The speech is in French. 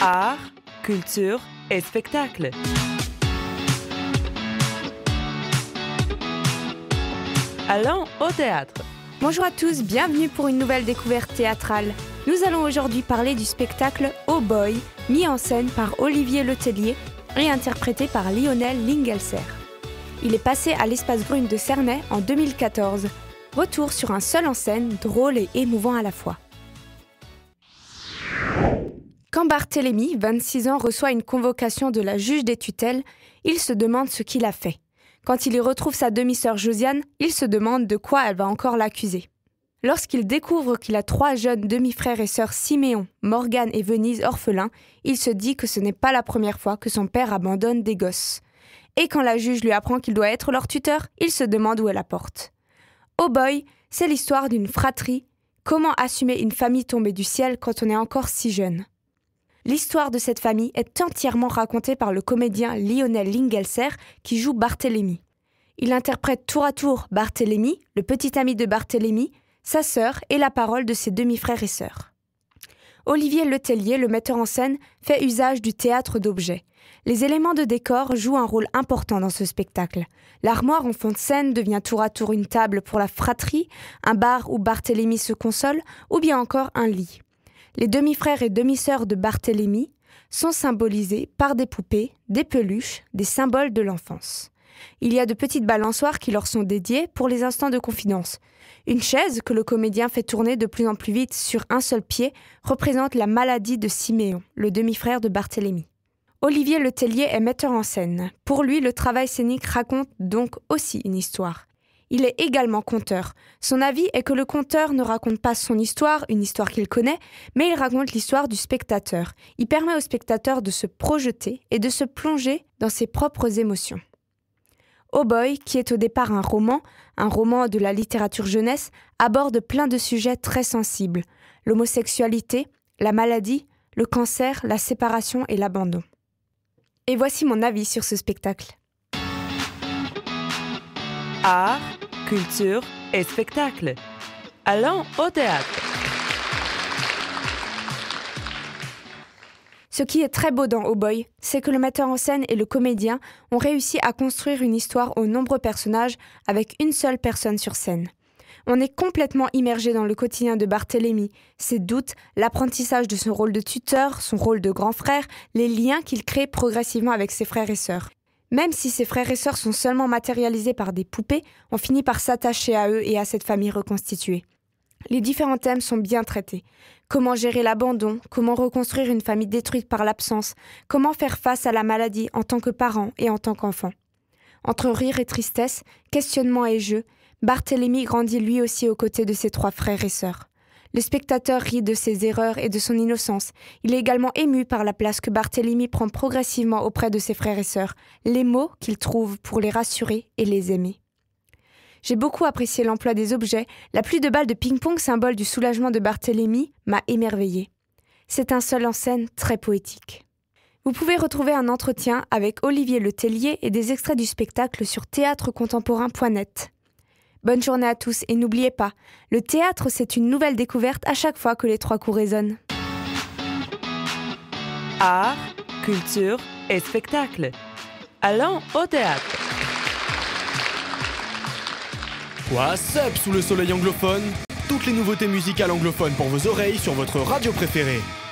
Art, culture et spectacle. Allons au théâtre. Bonjour à tous, bienvenue pour une nouvelle découverte théâtrale. Nous allons aujourd'hui parler du spectacle Oh Boy, mis en scène par Olivier Letellier et interprété par Lionel Lingelser. Il est passé à l'Espace Grune de Cernay en 2014. Retour sur un seul en scène, drôle et émouvant à la fois. Quand Barthélemy, 26 ans, reçoit une convocation de la juge des tutelles, il se demande ce qu'il a fait. Quand il y retrouve sa demi-sœur Josiane, il se demande de quoi elle va encore l'accuser. Lorsqu'il découvre qu'il a 3 jeunes demi-frères et sœurs Siméon, Morgane et Venise orphelins, il se dit que ce n'est pas la première fois que son père abandonne des gosses. Et quand la juge lui apprend qu'il doit être leur tuteur, il se demande où elle la porte. Oh Boy, c'est l'histoire d'une fratrie. Comment assumer une famille tombée du ciel quand on est encore si jeune ? L'histoire de cette famille est entièrement racontée par le comédien Lionel Lingelser qui joue Barthélemy. Il interprète tour à tour Barthélemy, le petit ami de Barthélemy, sa sœur et la parole de ses demi-frères et sœurs. Olivier Letellier, le metteur en scène, fait usage du théâtre d'objets. Les éléments de décor jouent un rôle important dans ce spectacle. L'armoire en fond de scène devient tour à tour une table pour la fratrie, un bar où Barthélemy se console, ou bien encore un lit. Les demi-frères et demi-sœurs de Barthélemy sont symbolisés par des poupées, des peluches, des symboles de l'enfance. Il y a de petites balançoires qui leur sont dédiées pour les instants de confidence. Une chaise que le comédien fait tourner de plus en plus vite sur un seul pied représente la maladie de Siméon, le demi-frère de Barthélemy. Olivier Letellier est metteur en scène. Pour lui, le travail scénique raconte donc aussi une histoire. Il est également conteur. Son avis est que le conteur ne raconte pas son histoire, une histoire qu'il connaît, mais il raconte l'histoire du spectateur. Il permet au spectateur de se projeter et de se plonger dans ses propres émotions. Oh Boy, qui est au départ un roman de la littérature jeunesse, aborde plein de sujets très sensibles. L'homosexualité, la maladie, le cancer, la séparation et l'abandon. Et voici mon avis sur ce spectacle. Art, culture et spectacle. Allons au théâtre. Ce qui est très beau dans Oh Boy, c'est que le metteur en scène et le comédien ont réussi à construire une histoire aux nombreux personnages avec une seule personne sur scène. On est complètement immergé dans le quotidien de Barthélemy, ses doutes, l'apprentissage de son rôle de tuteur, son rôle de grand frère, les liens qu'il crée progressivement avec ses frères et sœurs. Même si ses frères et sœurs sont seulement matérialisés par des poupées, on finit par s'attacher à eux et à cette famille reconstituée. Les différents thèmes sont bien traités. Comment gérer l'abandon, comment reconstruire une famille détruite par l'absence, comment faire face à la maladie en tant que parent et en tant qu'enfant. Entre rire et tristesse, questionnement et jeu, Barthélemy grandit lui aussi aux côtés de ses 3 frères et sœurs. Le spectateur rit de ses erreurs et de son innocence. Il est également ému par la place que Barthélemy prend progressivement auprès de ses frères et sœurs, les mots qu'il trouve pour les rassurer et les aimer. J'ai beaucoup apprécié l'emploi des objets. La pluie de balles de ping-pong, symbole du soulagement de Barthélemy, m'a émerveillée. C'est un seul en scène très poétique. Vous pouvez retrouver un entretien avec Olivier Letellier et des extraits du spectacle sur théâtrecontemporain.net. Bonne journée à tous et n'oubliez pas, le théâtre c'est une nouvelle découverte à chaque fois que les 3 coups résonnent. Art, culture et spectacle. Allons au théâtre. What's up sous le soleil anglophone ? Toutes les nouveautés musicales anglophones pour vos oreilles sur votre radio préférée.